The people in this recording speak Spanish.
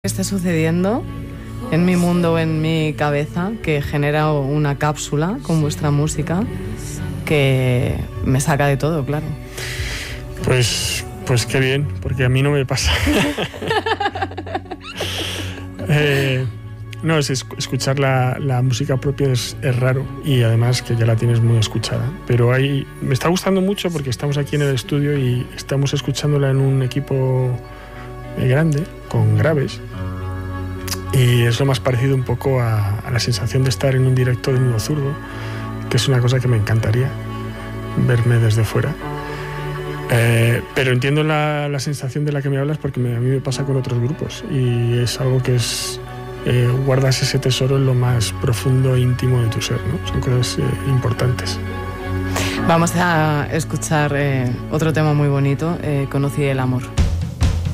Está sucediendo en mi mundo, en mi cabeza, que genera una cápsula con vuestra música que me saca de todo, claro. Pues qué bien, porque a mí no me pasa. No, escuchar la música propia es raro, y además que ya la tienes muy escuchada. Pero me está gustando mucho porque estamos aquí en el estudio y estamos escuchándola en un equipo grande, con graves. Y es lo más parecido un poco a la sensación de estar en un directo de Nudo Zurdo, que es una cosa que me encantaría verme desde fuera. Pero entiendo la sensación de la que me hablas, porque a mí me pasa con otros grupos, y es algo que guardas ese tesoro en lo más profundo e íntimo de tu ser, ¿no? Son cosas importantes. Vamos a escuchar otro tema muy bonito, Conocí el amor.